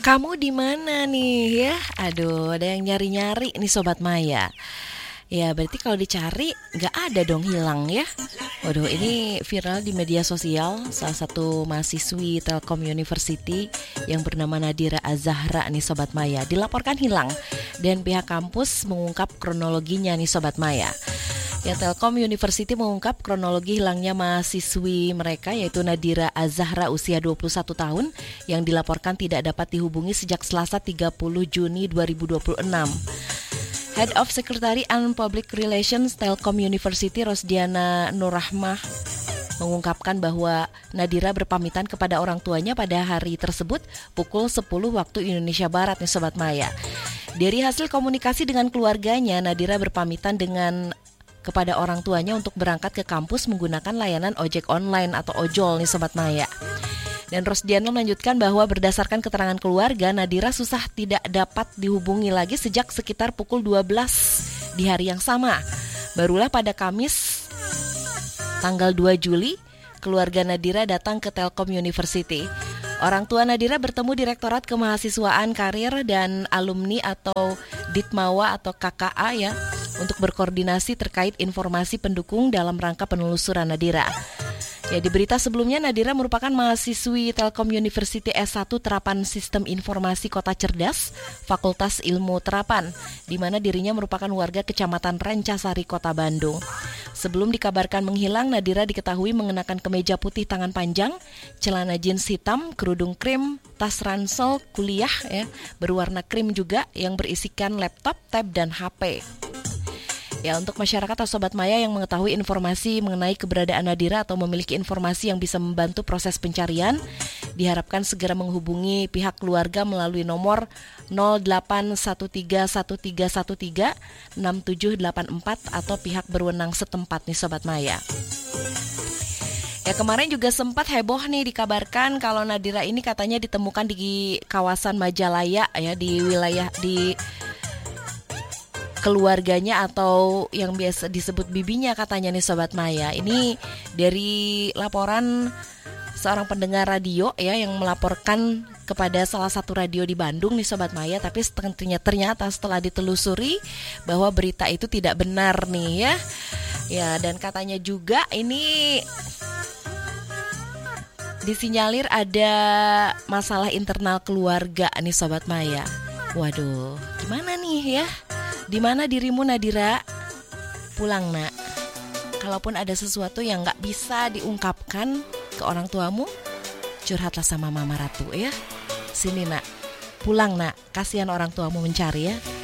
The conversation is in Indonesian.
Kamu di mana nih ya? Aduh, ada yang nyari-nyari nih Sobat Maya. Ya berarti kalau dicari nggak ada dong hilang ya. Waduh, ini viral di media sosial. Salah satu mahasiswi Telkom University yang bernama Nadira Azahra nih Sobat Maya dilaporkan hilang. Dan pihak kampus mengungkap kronologinya nih Sobat Maya. Ya, Telkom University mengungkap kronologi hilangnya mahasiswi mereka yaitu Nadira Azahra usia 21 tahun yang dilaporkan tidak dapat dihubungi sejak Selasa 30 Juni 2026. Head of Secretary and Public Relations Telkom University Rosdiana Nurrahmah mengungkapkan bahwa Nadira berpamitan kepada orang tuanya pada hari tersebut pukul 10 waktu Indonesia Barat nih Sobat Maya. Dari hasil komunikasi dengan keluarganya, Nadira berpamitan kepada orang tuanya untuk berangkat ke kampus menggunakan layanan ojek online atau ojol nih Sobat Maya. Dan Rosdiana melanjutkan bahwa berdasarkan keterangan keluarga, Nadira susah tidak dapat dihubungi lagi sejak sekitar pukul 12 di hari yang sama. Barulah pada Kamis tanggal 2 Juli, keluarga Nadira datang ke Telkom University. Orang tua Nadira bertemu Direktorat Kemahasiswaan Karir dan Alumni atau Ditmawa atau KKA ya, untuk berkoordinasi terkait informasi pendukung dalam rangka penelusuran Nadira. Ya, di berita sebelumnya Nadira merupakan mahasiswi Telkom University S1 Terapan Sistem Informasi Kota Cerdas, Fakultas Ilmu Terapan, di mana dirinya merupakan warga Kecamatan Rancasari, Kota Bandung. Sebelum dikabarkan menghilang, Nadira diketahui mengenakan kemeja putih tangan panjang, celana jeans hitam, kerudung krim, tas ransel kuliah ya, berwarna krim juga yang berisikan laptop, tab, dan HP. Ya, untuk masyarakat atau Sobat Maya yang mengetahui informasi mengenai keberadaan Nadira atau memiliki informasi yang bisa membantu proses pencarian, diharapkan segera menghubungi pihak keluarga melalui nomor 081313136784 atau pihak berwenang setempat nih Sobat Maya. Ya, kemarin juga sempat heboh nih dikabarkan kalau Nadira ini katanya ditemukan di kawasan Majalaya ya, di wilayah di keluarganya atau yang biasa disebut bibinya katanya nih Sobat Maya. Ini dari laporan seorang pendengar radio ya yang melaporkan kepada salah satu radio di Bandung nih Sobat Maya, tapi ternyata setelah ditelusuri bahwa berita itu tidak benar nih ya. Ya, dan katanya juga ini disinyalir ada masalah internal keluarga nih Sobat Maya. Waduh, gimana nih ya? Di mana dirimu Nadira? Pulang nak. Kalaupun ada sesuatu yang gak bisa diungkapkan ke orang tuamu, curhatlah sama Mama Ratu ya. Sini nak, pulang nak. Kasihan orang tuamu mencari ya.